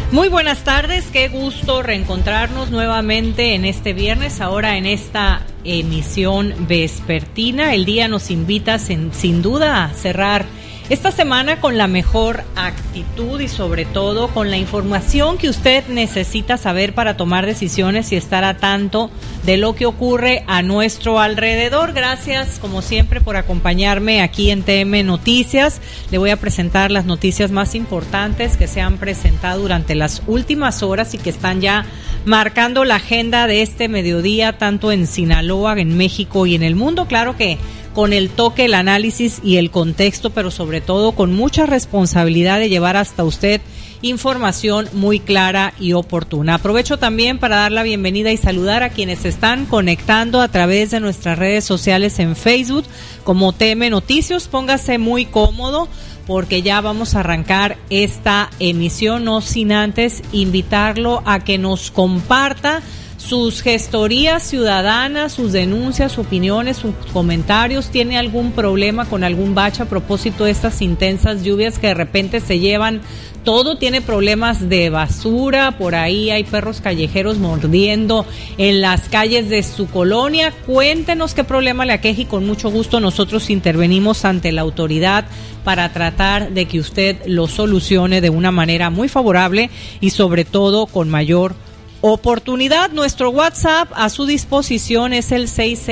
Muy buenas tardes, qué gusto reencontrarnos nuevamente en este viernes, ahora en esta emisión vespertina. El día nos invita sin duda a cerrar esta semana con la mejor actitud y sobre todo con la información que usted necesita saber para tomar decisiones y estar a tanto de lo que ocurre a nuestro alrededor. Gracias, como siempre, por acompañarme aquí en TM Noticias. Le voy a presentar las noticias más importantes que se han presentado durante las últimas horas y que están ya marcando la agenda de este mediodía, tanto en Sinaloa, en México y en el mundo. Claro que con el toque, el análisis y el contexto, pero sobre todo con mucha responsabilidad de llevar hasta usted información muy clara y oportuna. Aprovecho también para dar la bienvenida y saludar a quienes se están conectando a través de nuestras redes sociales en Facebook como TM Noticias. Póngase muy cómodo porque ya vamos a arrancar esta emisión, no sin antes invitarlo a que nos comparta sus gestorías ciudadanas, sus denuncias, opiniones, sus comentarios. ¿Tiene algún problema con algún bache a propósito de estas intensas lluvias que de repente se llevan todo? ¿Tiene problemas de basura? Por ahí hay perros callejeros mordiendo en las calles de su colonia. Cuéntenos qué problema le aqueja y con mucho gusto nosotros intervenimos ante la autoridad para tratar de que usted lo solucione de una manera muy favorable y sobre todo con mayor oportunidad. Nuestro WhatsApp a su disposición es el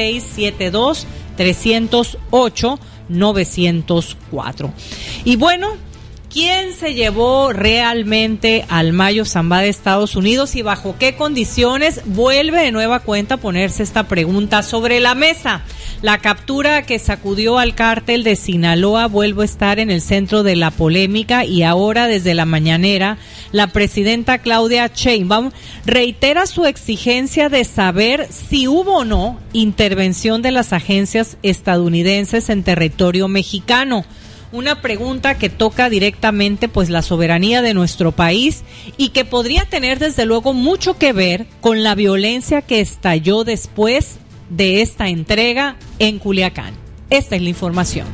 6672-308-904. Y bueno, ¿quién se llevó realmente al Mayo Zambada de Estados Unidos y bajo qué condiciones? Vuelve de nueva cuenta a ponerse esta pregunta sobre la mesa. La captura que sacudió al cártel de Sinaloa vuelve a estar en el centro de la polémica y ahora desde la mañanera la presidenta Claudia Sheinbaum reitera su exigencia de saber si hubo o no intervención de las agencias estadounidenses en territorio mexicano. Una pregunta que toca directamente pues la soberanía de nuestro país y que podría tener desde luego mucho que ver con la violencia que estalló después de esta entrega en Culiacán. Esta es la información.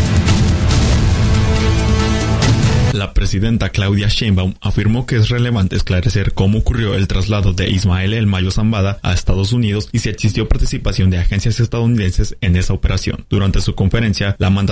La presidenta Claudia Sheinbaum afirmó que es relevante esclarecer cómo ocurrió el traslado de Ismael El Mayo Zambada a Estados Unidos y si existió participación de agencias estadounidenses en esa operación. Durante su conferencia, la